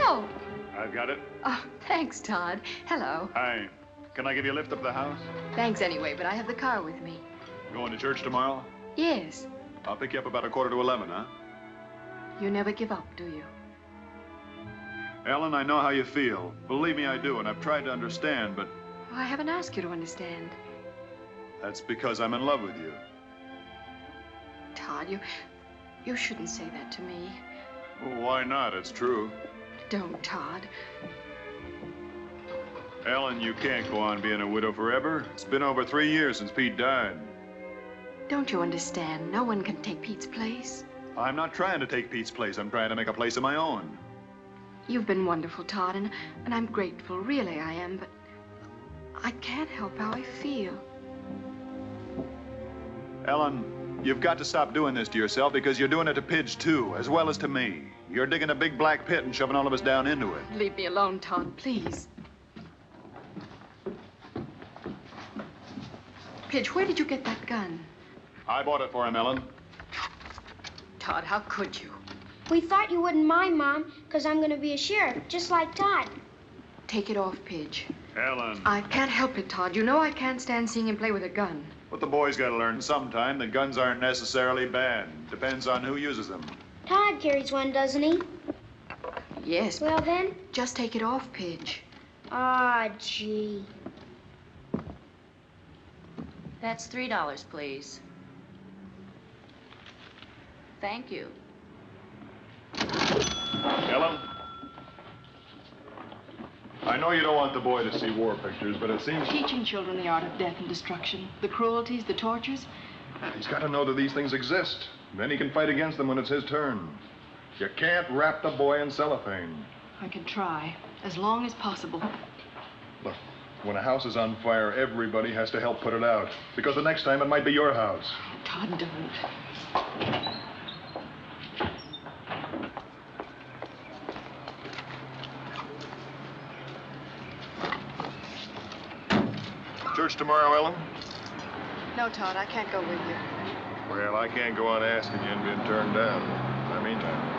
Oh. I've got it. Oh, thanks, Todd. Hello. Hi. Can I give you a lift up to the house? Thanks anyway, but I have the car with me. Going to church tomorrow? Yes. I'll pick you up about 11:15, huh? You never give up, do you? Ellen, I know how you feel. Believe me, I do, and I've tried to understand, but I haven't asked you to understand. that's because I'm in love with you. Todd, you shouldn't say that to me. Well, why not? It's true. Don't, Todd. Ellen, you can't go on being a widow forever. It's been over 3 years since Pete died. Don't you understand? No one can take Pete's place. I'm not trying to take Pete's place. I'm trying to make a place of my own. You've been wonderful, Todd, and I'm grateful. Really, I am, but I can't help how I feel. Ellen, you've got to stop doing this to yourself because you're doing it to Pidge, too, as well as to me. You're digging a big black pit and shoving all of us down into it. Leave me alone, Todd, please. Pidge, where did you get that gun? I bought it for him, Ellen. Todd, how could you? We thought you wouldn't mind, Mom, because I'm going to be a sheriff, just like Todd. Take it off, Pidge. Ellen. I can't help it, Todd. You know I can't stand seeing him play with a gun. But the boy's got to learn sometime that guns aren't necessarily bad. Depends on who uses them. Todd carries one, doesn't he? Yes. Well, then. Just take it off, Pidge. Ah, gee. That's $3, please. Thank you. Ellen? I know you don't want the boy to see war pictures, but it seems... Teaching children the art of death and destruction, the cruelties, the tortures. He's got to know that these things exist. Then he can fight against them when it's his turn. You can't wrap the boy in cellophane. I can try, as long as possible. Look, when a house is on fire, everybody has to help put it out. Because the next time it might be your house. Todd, don't. Church tomorrow, Ellen? No, Todd, I can't go with you. Well, I can't go on asking you and being turned down. In the meantime.